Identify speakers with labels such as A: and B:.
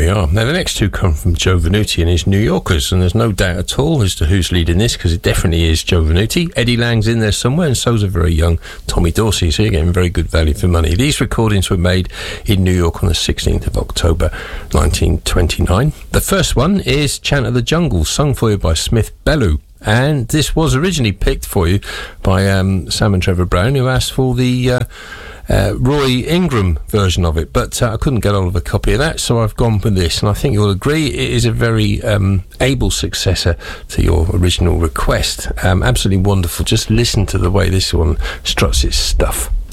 A: we are. Now, the next two come from Joe Venuti and his New Yorkers, and there's no doubt at all as to who's leading this, because it definitely is Joe Venuti. Eddie Lang's in there somewhere, and so's a very young Tommy Dorsey, so you're getting very good value for money. These recordings were made in New York on the 16th of October 1929. The first one is Chant of the Jungle, sung for you by Smith Bellew. And this was originally picked for you by Sam and Trevor Brown, who asked for the Roy Ingram version of it, but I couldn't get hold of a copy of that, so I've gone with this, and I think you'll agree it is a very able successor to your original request. Absolutely wonderful. Just listen to the way this one struts its stuff.